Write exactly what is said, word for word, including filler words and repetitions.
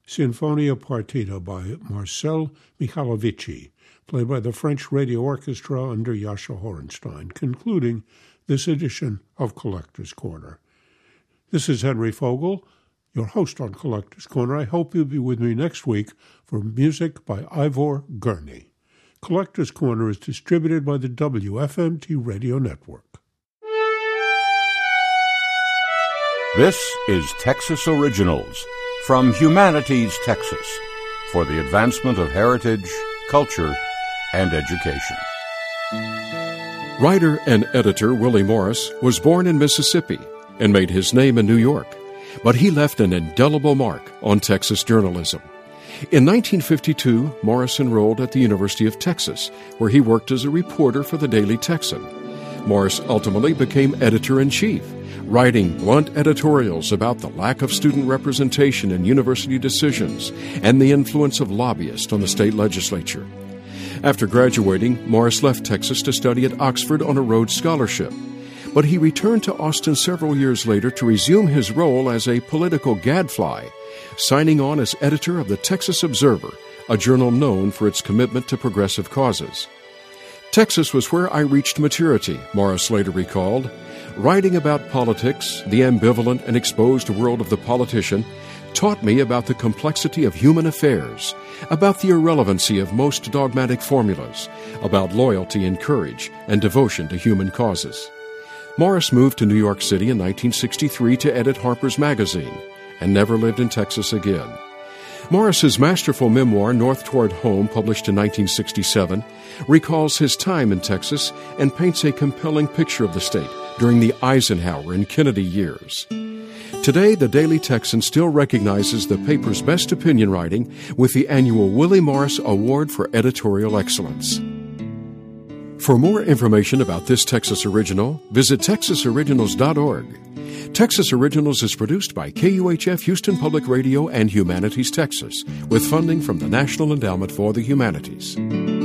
Sinfonia Partita by Marcel Michalovici, played by the French Radio Orchestra under Jascha Horenstein, concluding this edition of Collector's Corner. This is Henry Fogel, your host on Collector's Corner. I hope you'll be with me next week for music by Ivor Gurney. Collector's Corner is distributed by the W F M T Radio Network. This is Texas Originals from Humanities, Texas, for the advancement of heritage, culture, and education. Writer and editor Willie Morris was born in Mississippi and made his name in New York, but he left an indelible mark on Texas journalism. In nineteen fifty-two, Morris enrolled at the University of Texas, where he worked as a reporter for the Daily Texan. Morris ultimately became editor-in-chief, writing blunt editorials about the lack of student representation in university decisions and the influence of lobbyists on the state legislature. After graduating, Morris left Texas to study at Oxford on a Rhodes Scholarship, but he returned to Austin several years later to resume his role as a political gadfly, signing on as editor of the Texas Observer, a journal known for its commitment to progressive causes. Texas was where I reached maturity, Morris later recalled. Writing about politics, the ambivalent and exposed world of the politician, taught me about the complexity of human affairs, about the irrelevancy of most dogmatic formulas, about loyalty and courage and devotion to human causes. Morris moved to New York City in nineteen sixty-three to edit Harper's Magazine and never lived in Texas again. Morris's masterful memoir, North Toward Home, published in nineteen sixty-seven, recalls his time in Texas and paints a compelling picture of the state during the Eisenhower and Kennedy years. Today, the Daily Texan still recognizes the paper's best opinion writing with the annual Willie Morris Award for Editorial Excellence. For more information about this Texas Original, visit texas originals dot org. Texas Originals is produced by K U H F Houston Public Radio and Humanities Texas, with funding from the National Endowment for the Humanities.